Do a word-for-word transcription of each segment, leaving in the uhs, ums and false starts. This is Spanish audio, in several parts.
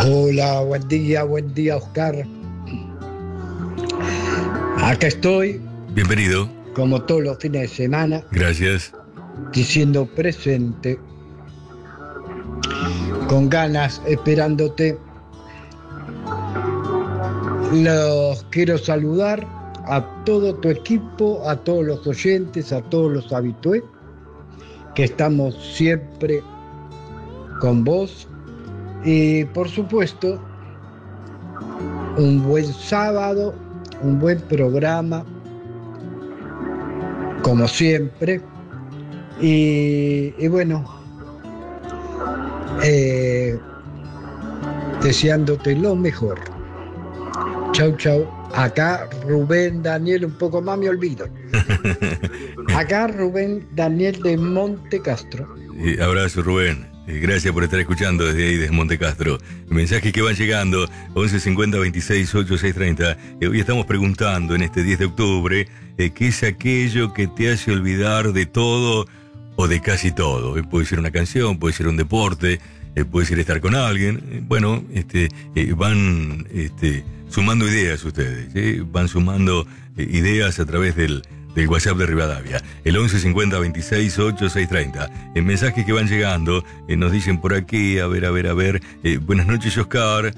Hola, buen día, buen día, Oscar. Acá estoy. Bienvenido. Como todos los fines de semana. Gracias. Diciendo presente. Con ganas, esperándote. Los quiero saludar a todo tu equipo, a todos los oyentes, a todos los habitués, que estamos siempre con vos. Y por supuesto, un buen sábado, un buen programa, como siempre. Y, y bueno, eh, deseándote lo mejor. Chau, chau. Acá Rubén Daniel, un poco más me olvido. Acá Rubén Daniel de Monte Castro. Eh, abrazo, Rubén. Eh, gracias por estar escuchando desde ahí, desde Monte Castro. Mensajes que van llegando, once cincuenta veintiséis ochenta y seis treinta. Eh, hoy estamos preguntando en este diez de octubre, eh, ¿qué es aquello que te hace olvidar de todo o de casi todo? Eh, puede ser una canción, puede ser un deporte, eh, puede ser estar con alguien. Eh, bueno, este, eh, van este, sumando ideas ustedes, eh, van sumando eh, ideas a través del... del WhatsApp de Rivadavia, el once cincuenta veintiséis ochenta y seis treinta. En mensajes que van llegando, eh, nos dicen por aquí, a ver, a ver, a ver. Eh, buenas noches, Oscar.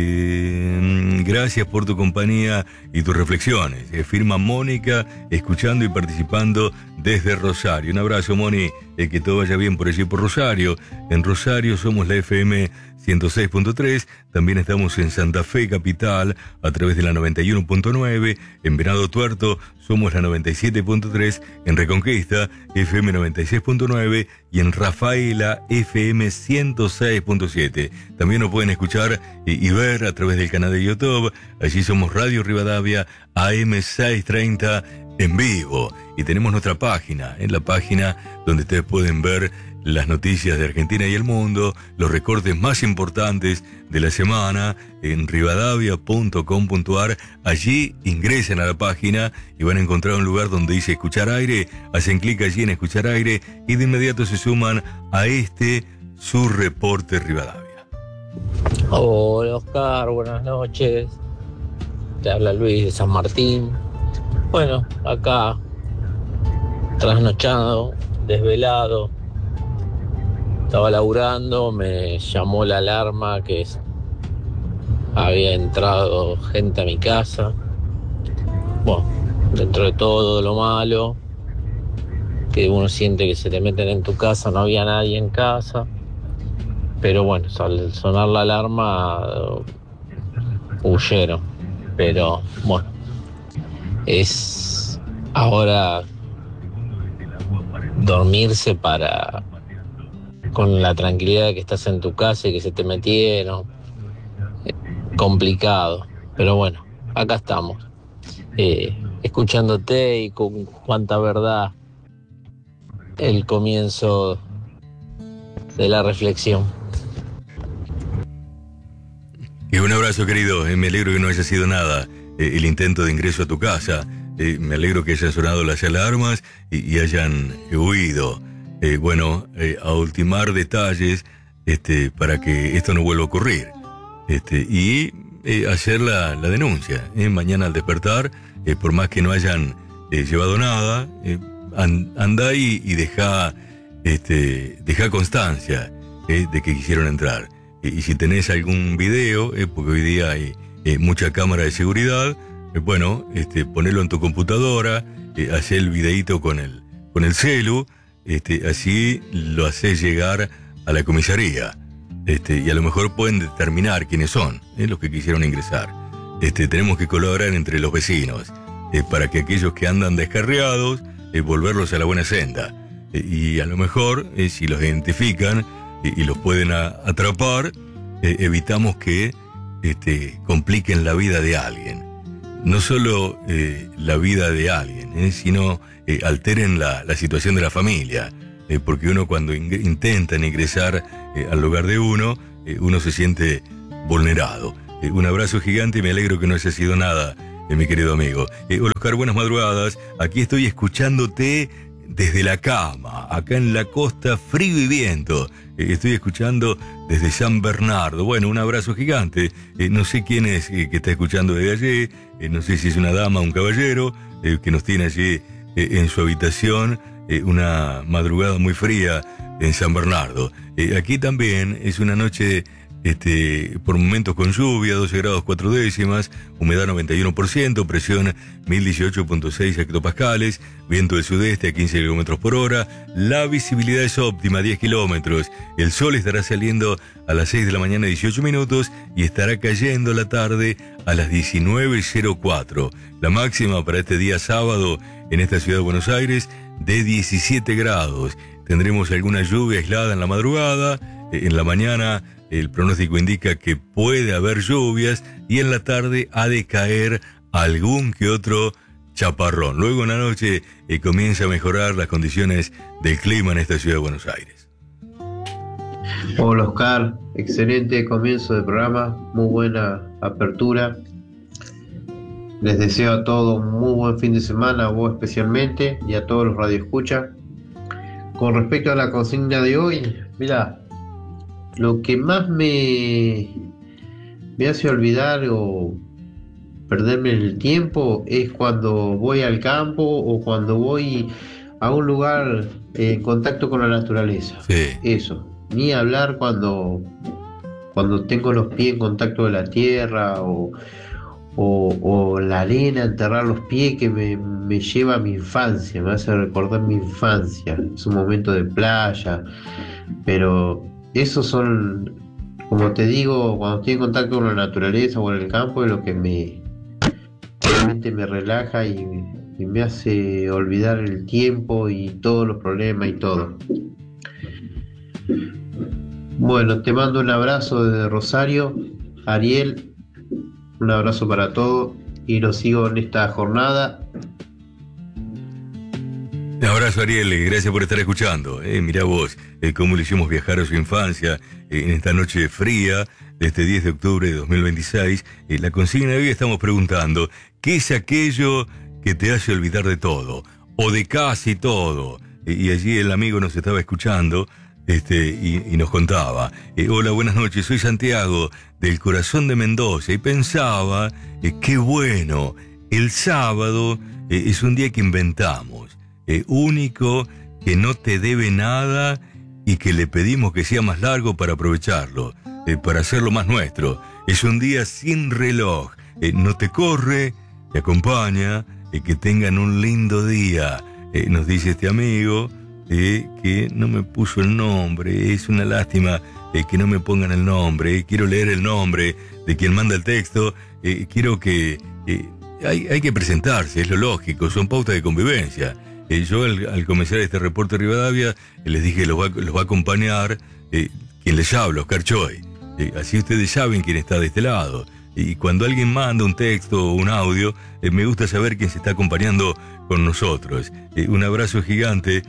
Eh, gracias por tu compañía y tus reflexiones. Eh, firma Mónica, escuchando y participando desde Rosario. Un abrazo, Moni. Eh, que todo vaya bien por allí por Rosario. En Rosario somos la F M ciento seis punto tres, también estamos en Santa Fe Capital a través de la noventa y uno punto nueve, en Venado Tuerto somos la noventa y siete punto tres, en Reconquista F M noventa y seis punto nueve y en Rafaela F M ciento seis punto siete. También nos pueden escuchar y, y ver a través del canal de YouTube, allí somos Radio Rivadavia A M seiscientos treinta en vivo. Y tenemos nuestra página, en la página donde ustedes pueden ver las noticias de Argentina y el mundo, los recortes más importantes de la semana en rivadavia punto com punto ar. Allí ingresen a la página y van a encontrar un lugar donde dice escuchar aire, hacen clic allí en escuchar aire y de inmediato se suman a este su reporte Rivadavia. Hola Oscar, buenas noches. Te habla Luis de San Martín. Bueno, acá trasnochado, desvelado. Estaba laburando, me llamó la alarma que había entrado gente a mi casa. Bueno, dentro de todo lo malo, que uno siente que se te meten en tu casa, no había nadie en casa. Pero bueno, al sonar la alarma, huyeron. Pero bueno, es ahora dormirse para... con la tranquilidad de que estás en tu casa y que se te metieron. Complicado, pero bueno, acá estamos, eh, escuchándote y con cuánta verdad el comienzo de la reflexión. Y un abrazo, querido. Eh, me alegro que no haya sido nada eh, el intento de ingreso a tu casa. Eh, me alegro que hayan sonado las alarmas y, y hayan huido. Eh, bueno, eh, a ultimar detalles este, para que esto no vuelva a ocurrir. Este, y eh, hacer la, la denuncia. Eh, mañana al despertar, eh, por más que no hayan eh, llevado nada, eh, and, andá y, y deja, este, deja constancia eh, de que quisieron entrar. Eh, y si tenés algún video, eh, porque hoy día hay eh, mucha cámara de seguridad, eh, bueno, este, ponelo en tu computadora, eh, hacé el videíto con el, con el celu. Este, así lo haces llegar a la comisaría, este, y a lo mejor pueden determinar quiénes son, eh, los que quisieron ingresar. Este, tenemos que colaborar entre los vecinos eh, para que aquellos que andan descarriados, eh, volverlos a la buena senda. Eh, y a lo mejor, eh, si los identifican eh, y los pueden a, atrapar, eh, evitamos que este, compliquen la vida de alguien. No solo eh, la vida de alguien, eh, sino eh, alteren la, la situación de la familia. Eh, porque uno cuando ing- intentan ingresar eh, al lugar de uno, eh, uno se siente vulnerado. Eh, un abrazo gigante y me alegro que no haya sido nada, eh, mi querido amigo. Eh, hola Oscar, buenas madrugadas. Aquí estoy escuchándote desde la cama, acá en la costa, frío y viento. Eh, estoy escuchando desde San Bernardo. Bueno, un abrazo gigante. Eh, no sé quién es eh, que está escuchando desde allí. Eh, no sé si es una dama o un caballero eh, que nos tiene allí eh, en su habitación. Eh, una madrugada muy fría en San Bernardo. Eh, aquí también es una noche... Este, por momentos con lluvia, doce grados cuatro décimas, humedad noventa y uno por ciento, presión mil dieciocho punto seis hectopascales, viento del sudeste a quince kilómetros por hora, la visibilidad es óptima, diez kilómetros, el sol estará saliendo a las seis de la mañana dieciocho minutos y estará cayendo la tarde a las diecinueve cero cuatro. La máxima para este día sábado en esta ciudad de Buenos Aires de diecisiete grados. Tendremos alguna lluvia aislada en la madrugada, en la mañana el pronóstico indica que puede haber lluvias y en la tarde ha de caer algún que otro chaparrón. Luego en la noche eh, comienza a mejorar las condiciones del clima en esta ciudad de Buenos Aires. Hola Oscar, excelente comienzo de programa, muy buena apertura. Les deseo a todos un muy buen fin de semana, a vos especialmente y a todos los radioescuchas. Con respecto a la consigna de hoy, mira, lo que más me, me hace olvidar o perderme en el tiempo es cuando voy al campo o cuando voy a un lugar en contacto con la naturaleza. Sí. Eso, ni hablar cuando, cuando tengo los pies en contacto de la tierra o, o, o la arena, enterrar los pies que me, me lleva a mi infancia, me hace recordar mi infancia. Es un momento de playa, pero... Esos son, como te digo, cuando estoy en contacto con la naturaleza o en el campo, es lo que me realmente me relaja y, y me hace olvidar el tiempo y todos los problemas y todo. Bueno, te mando un abrazo desde Rosario, Ariel, un abrazo para todos y los sigo en esta jornada. Un abrazo, Ariel, gracias por estar escuchando. Eh, mirá vos, eh, cómo le hicimos viajar a su infancia eh, en esta noche fría de este diez de octubre de dos mil veintiséis. Eh, la consigna de hoy estamos preguntando, ¿qué es aquello que te hace olvidar de todo? O de casi todo. Eh, y allí el amigo nos estaba escuchando este, y, y nos contaba. Eh, Hola, buenas noches, soy Santiago, del corazón de Mendoza, y pensaba, eh, qué bueno, el sábado eh, es un día que inventamos. Eh, único, que no te debe nada y que le pedimos que sea más largo para aprovecharlo, eh, para hacerlo más nuestro. Es un día sin reloj, eh, no te corre, te acompaña, eh, que tengan un lindo día. Eh, nos dice este amigo eh, que no me puso el nombre, es una lástima eh, que no me pongan el nombre, eh, quiero leer el nombre de quien manda el texto, eh, quiero que... Eh, hay, hay que presentarse, es lo lógico, son pautas de convivencia. Eh, yo al, al comenzar este reporte de Rivadavia eh, les dije los va, los va a acompañar eh, quien les habla, Oscar Choy. Eh, así ustedes saben quién está de este lado. Y cuando alguien manda un texto o un audio, eh, me gusta saber quién se está acompañando con nosotros. Eh, un abrazo gigante,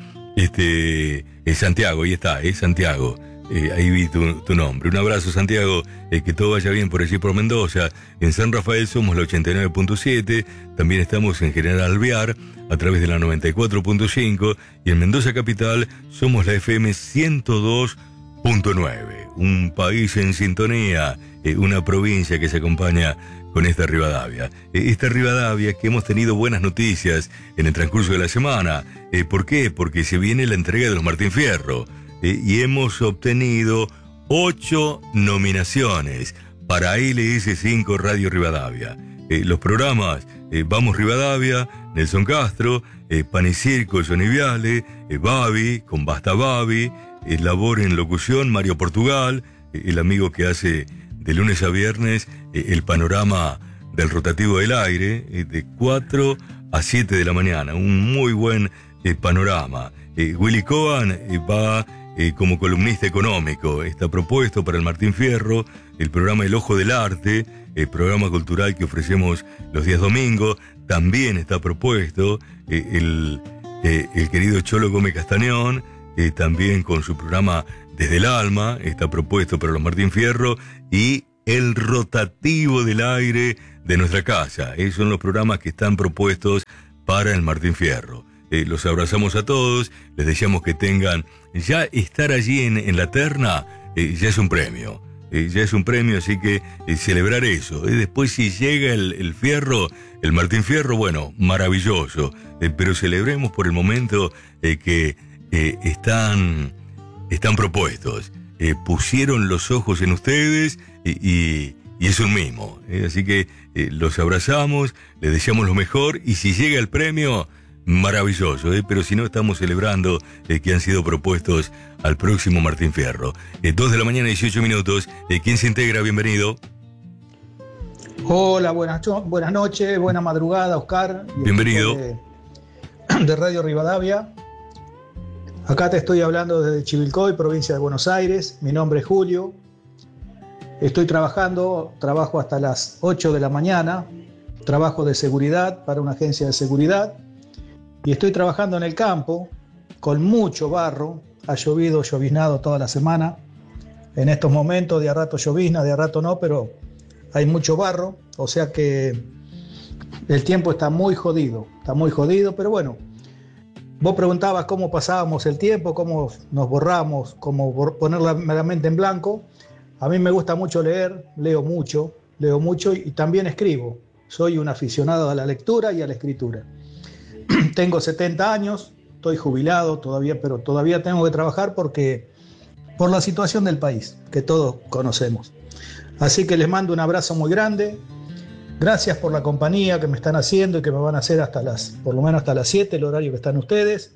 este, eh, Santiago, ahí está, eh, Santiago. Eh, ahí vi tu, tu nombre. Un abrazo, Santiago, eh, que todo vaya bien por allí por Mendoza. En San Rafael somos la ochenta y nueve punto siete, también estamos en General Alvear a través de la noventa y cuatro punto cinco y en Mendoza Capital somos la F M ciento dos punto nueve. Un país en sintonía, eh, una provincia que se acompaña con esta Rivadavia. Eh, esta Rivadavia que hemos tenido buenas noticias en el transcurso de la semana. Eh, ¿Por qué? Porque se viene la entrega de los Martín Fierro. Eh, y hemos obtenido ocho nominaciones para L S cinco Radio Rivadavia. Eh, los programas eh, Vamos Rivadavia, Nelson Castro, eh, Pan y Circo, Johnny Viale, eh, Babi, con Basta Babi, eh, Labor en Locución, Mario Portugal, eh, el amigo que hace de lunes a viernes eh, el panorama del rotativo del aire, eh, de cuatro a siete de la mañana. Un muy buen eh, panorama. Eh, Willy Cohen eh, va... Eh, como columnista económico, está propuesto para el Martín Fierro, el programa El Ojo del Arte, el programa cultural que ofrecemos los días domingos, también está propuesto eh, el, eh, el querido Cholo Gómez Castañón, eh, también con su programa Desde el Alma, está propuesto para los Martín Fierro, y el rotativo del aire de nuestra casa. Esos son los programas que están propuestos para el Martín Fierro. eh, los abrazamos a todos, les deseamos que tengan, ya estar allí en, en la terna, eh, ya es un premio, eh, ya es un premio, así que eh, celebrar eso. Eh, después si llega el, el Fierro, el Martín Fierro, bueno, maravilloso, eh, pero celebremos por el momento eh, que eh, están, están propuestos, eh, pusieron los ojos en ustedes y, y, y es un mimo, eh, así que eh, los abrazamos, les deseamos lo mejor y si llega el premio, maravilloso, eh, pero si no estamos celebrando eh, que han sido propuestos al próximo Martín Fierro. Eh, dos de la mañana, dieciocho minutos, eh, ¿quién se integra? Bienvenido. Hola, buenas, buenas noches, buena madrugada, Oscar. Bienvenido. De, de Radio Rivadavia. Acá te estoy hablando desde Chivilcoy, provincia de Buenos Aires. Mi nombre es Julio. Estoy trabajando, trabajo hasta las ocho de la mañana. Trabajo de seguridad para una agencia de seguridad. Y estoy trabajando en el campo con mucho barro. Ha llovido, lloviznado toda la semana. En estos momentos, de a rato llovizna, de a rato no, pero hay mucho barro, o sea que el tiempo está muy jodido, está muy jodido, pero bueno, vos preguntabas cómo pasábamos el tiempo, cómo nos borramos, cómo poner la, la mente en blanco. A mí me gusta mucho leer, leo mucho, leo mucho y, y también escribo. Soy un aficionado a la lectura y a la escritura. Tengo setenta años, estoy jubilado todavía, pero todavía tengo que trabajar porque por la situación del país, que todos conocemos. Así que les mando un abrazo muy grande. Gracias por la compañía que me están haciendo y que me van a hacer hasta las, por lo menos hasta las siete, el horario que están ustedes.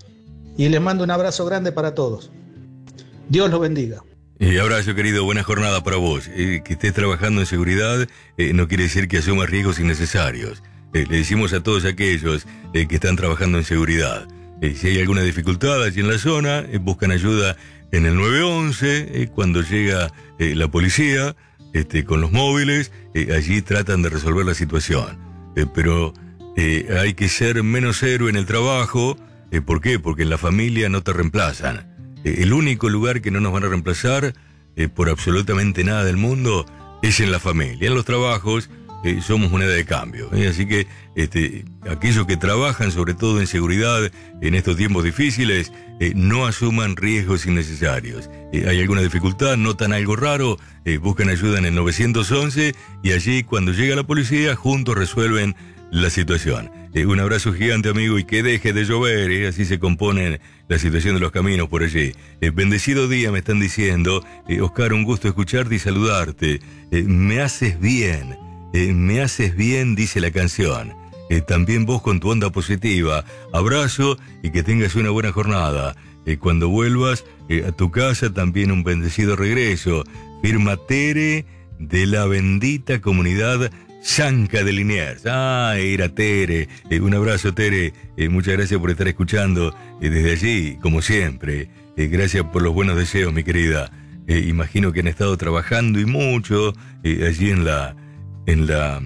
Y les mando un abrazo grande para todos. Dios los bendiga. Y abrazo, querido, buena jornada para vos. Eh, que estés trabajando en seguridad eh, no quiere decir que asumas riesgos innecesarios. Eh, le decimos a todos aquellos eh, que están trabajando en seguridad. Eh, si hay alguna dificultad allí en la zona, eh, buscan ayuda en el nueve once, eh, cuando llega eh, la policía, este, con los móviles, eh, allí tratan de resolver la situación. Eh, pero eh, hay que ser menos héroe en el trabajo. Eh, ¿Por qué? Porque en la familia no te reemplazan. Eh, el único lugar que no nos van a reemplazar eh, por absolutamente nada del mundo es en la familia. En los trabajos eh, somos moneda de cambio. Eh, así que este, aquellos que trabajan, sobre todo en seguridad, en estos tiempos difíciles, eh, no asuman riesgos innecesarios. Eh, hay alguna dificultad, notan algo raro, eh, buscan ayuda en el nueve once y allí, cuando llega la policía, juntos resuelven la situación. Eh, un abrazo gigante, amigo, y que deje de llover, eh, así se compone la situación de los caminos por allí. Eh, bendecido día, me están diciendo. Eh, Oscar, un gusto escucharte y saludarte. Eh, me haces bien, eh, me haces bien, dice la canción. Eh, también vos con tu onda positiva. Abrazo y que tengas una buena jornada. Eh, cuando vuelvas eh, a tu casa, también un bendecido regreso. Firma Tere, de la bendita comunidad Sanca de Liniers. Ah, era Tere. Eh, un abrazo, Tere. Eh, muchas gracias por estar escuchando eh, desde allí, como siempre. Eh, gracias por los buenos deseos, mi querida. Eh, imagino que han estado trabajando y mucho eh, allí en la, en la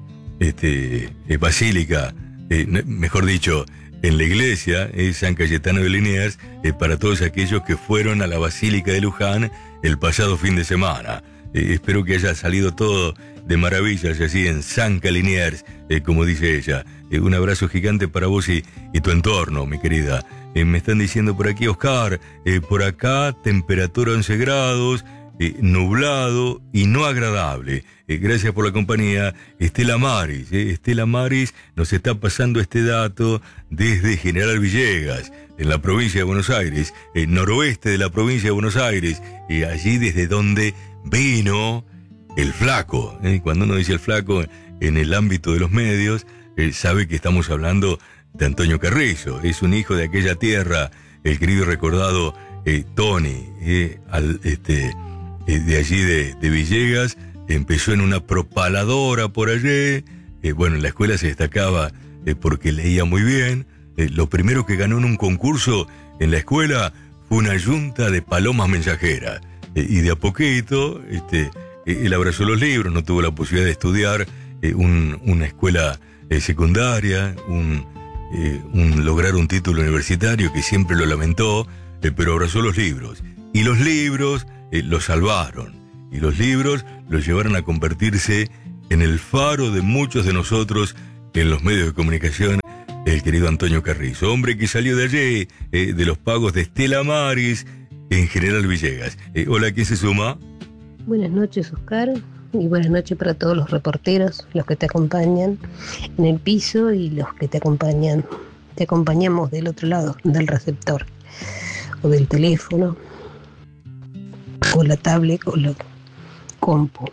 este, eh, basílica, eh, mejor dicho, en la iglesia eh, San Cayetano de Liniers, eh, para todos aquellos que fueron a la Basílica de Luján el pasado fin de semana. Eh, espero que haya salido todo de maravillas así en Sanca Liniers, eh, como dice ella. Eh, un abrazo gigante para vos y, y tu entorno, mi querida. Eh, me están diciendo por aquí, Oscar, eh, por acá temperatura once grados, eh, nublado y no agradable. Eh, gracias por la compañía. Estela Maris, eh, Estela Maris nos está pasando este dato desde General Villegas, en la provincia de Buenos Aires, el noroeste de la provincia de Buenos Aires, y eh, allí desde donde vino el Flaco. Eh, cuando uno dice el Flaco en el ámbito de los medios, eh, sabe que estamos hablando de Antonio Carrizo. Es un hijo de aquella tierra, el querido y recordado eh, Tony, eh, al, este, eh, de allí de, de Villegas. Empezó en una propaladora por allí. Eh, bueno, en la escuela se destacaba eh, porque leía muy bien. Eh, lo primero que ganó en un concurso en la escuela fue una yunta de palomas mensajeras. Eh, y de a poquito, este, eh, él abrazó los libros, no tuvo la posibilidad de estudiar eh, un, una escuela eh, secundaria, un, eh, un, lograr un título universitario, que siempre lo lamentó, eh, pero abrazó los libros. Y los libros eh, lo salvaron. Y los libros los llevaron a convertirse en el faro de muchos de nosotros en los medios de comunicación el querido Antonio Carrizo, hombre que salió de allí, eh, de los pagos de Estela Maris, en General Villegas. Eh, hola, ¿quién se suma? Buenas noches, Oscar, y buenas noches para todos los reporteros, los que te acompañan en el piso y los que te acompañan, te acompañamos del otro lado del receptor, o del teléfono, o la tablet, o la compu.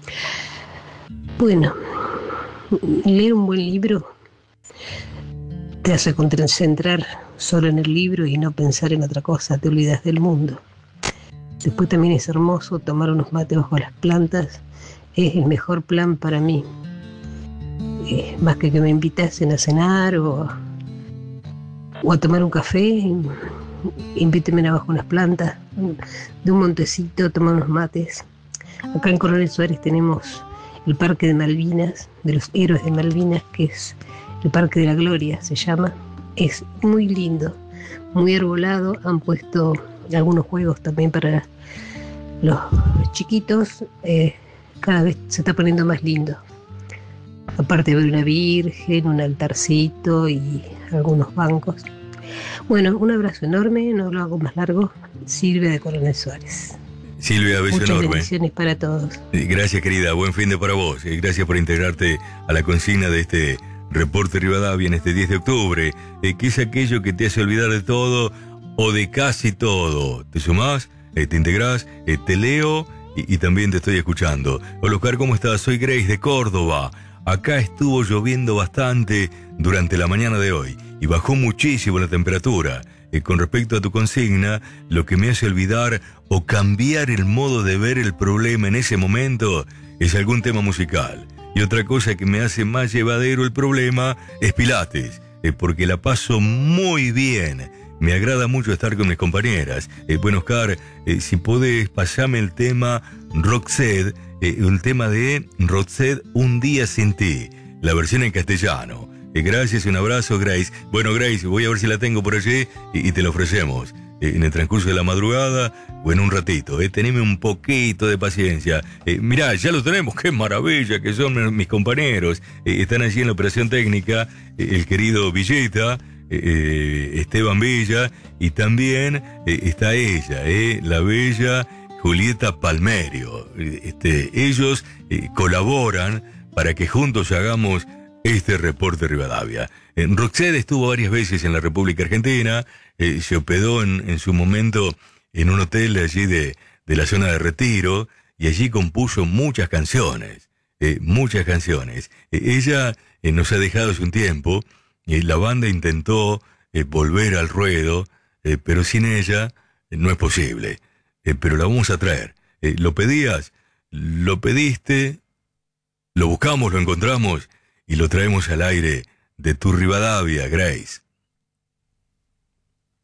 Bueno, leer un buen libro te hace concentrar solo en el libro y no pensar en otra cosa, te olvidas del mundo. Después también es hermoso tomar unos mates bajo las plantas, es el mejor plan para mí. Eh, más que que me invitasen a cenar o, o a tomar un café, invítenme abajo unas plantas, de un montecito, tomar unos mates. Acá en Coronel Suárez tenemos el Parque de Malvinas, de los héroes de Malvinas, que es el Parque de la Gloria, se llama. Es muy lindo, muy arbolado, han puesto algunos juegos también para los chiquitos, eh, cada vez se está poniendo más lindo. Aparte de ver una virgen, un altarcito y algunos bancos. Bueno, un abrazo enorme, no lo hago más largo. Silvia de Coronel Suárez. Silvia, beso Muchas enorme. bendiciones para todos. Gracias, querida. Buen fin de para vos. Gracias por integrarte a la consigna de este Reporte Rivadavia en este diez de octubre. ¿Qué es aquello que te hace olvidar de todo o de casi todo? ¿Te sumás? ¿Te integrás? ¿Te leo? Y, y también te estoy escuchando. Hola, Oscar, ¿cómo estás? Soy Grace de Córdoba. Acá estuvo lloviendo bastante durante la mañana de hoy y bajó muchísimo la temperatura. Eh, con respecto a tu consigna, lo que me hace olvidar o cambiar el modo de ver el problema en ese momento es algún tema musical. Y otra cosa que me hace más llevadero el problema es Pilates, eh, porque la paso muy bien. Me agrada mucho estar con mis compañeras. Eh, bueno, Oscar, eh, si podés, pasame el tema Roxette, eh, un tema de Roxette, Un día sin ti, la versión en castellano. Eh, gracias, un abrazo, Grace. Bueno, Grace, voy a ver si la tengo por allí y, y te la ofrecemos. Eh, en el transcurso de la madrugada o en un ratito. Eh, teneme un poquito de paciencia. Eh, mirá, ya lo tenemos, qué maravilla que son mis compañeros. Eh, están allí en la operación técnica, eh, el querido Villeta, eh, Esteban Villa, y también eh, está ella, eh, la bella Julieta Palmerio. Este, ellos eh, colaboran para que juntos hagamos este Reporte Rivadavia. Eh, Roxette estuvo varias veces en la República Argentina, eh, se hospedó en, en su momento en un hotel allí de, de la zona de Retiro, y allí compuso muchas canciones, eh, muchas canciones. Eh, ella eh, nos ha dejado hace un tiempo, y eh, la banda intentó eh, volver al ruedo, eh, pero sin ella eh, no es posible. Eh, pero la vamos a traer. Eh, ¿Lo pedías? ¿Lo pediste? ¿Lo buscamos? ¿Lo encontramos? Y lo traemos al aire de tu Rivadavia, Grace.